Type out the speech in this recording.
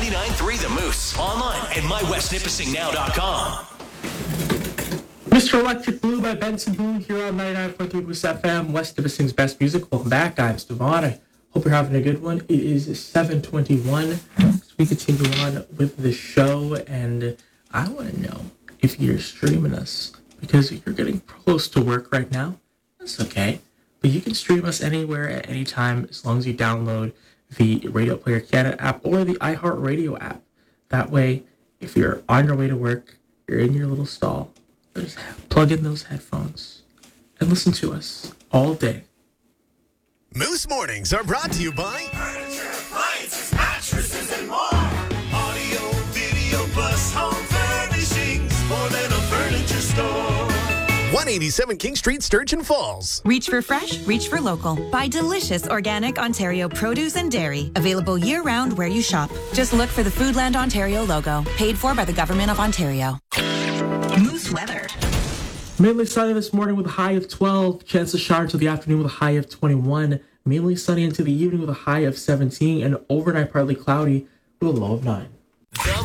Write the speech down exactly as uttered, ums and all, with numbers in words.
ninety-nine point three The Moose. Online at my west nipissing now dot com. Mister Electric Blue by Benson Boone here on ninety-nine point three Moose F M, West Nipissing's best music. Welcome back, guys. Devon, I hope you're having a good one. It is seven twenty-one. So we continue on with the show, and I want to know if you're streaming us because you're getting close to work right now. That's okay. But you can stream us anywhere at any time as long as you download the Radio Player Canada app or the iHeartRadio app. That way, if you're on your way to work, you're in your little stall, just plug in those headphones and listen to us all day. Moose Mornings are brought to you by Furniture, appliances, mattresses, and more. Audio, video, plus home furnishings. More than a furniture store. one eighty-seven King Street, Sturgeon Falls. Reach for fresh, reach for local. Buy delicious organic Ontario produce and dairy. Available year-round where you shop. Just look for the Foodland Ontario logo. Paid for by the Government of Ontario. Moose weather. Mainly sunny this morning with a high of twelve. Chance of showers to the afternoon with a high of twenty-one. Mainly sunny into the evening with a high of seventeen. And overnight partly cloudy with a low of nine.